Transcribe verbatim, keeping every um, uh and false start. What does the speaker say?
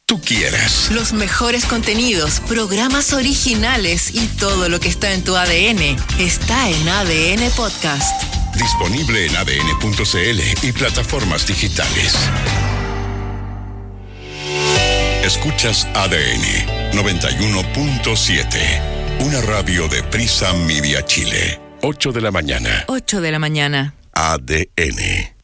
tú quieras. Los mejores contenidos, programas originales y todo lo que está en tu A D N está en A D N Podcast. Disponible en A D N punto C L y plataformas digitales. Escuchas A D N noventa y uno punto siete, una radio de Prisa Media Chile. ocho de la mañana. ocho de la mañana. A D N.